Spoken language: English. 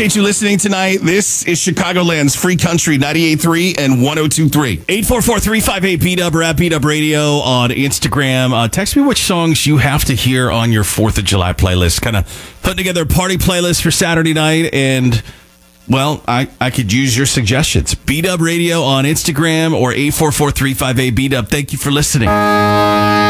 appreciate you listening tonight. This is Chicagoland's Free Country 98.3 and 102.3. 844-358-BDUB or at BDUB Radio on Instagram. Text me which songs you have to hear on your 4th of July playlist. Kind of putting together a party playlist for Saturday night, and, well, I could use your suggestions. BDUB Radio on Instagram or 844-358-BDUB. Thank you for listening.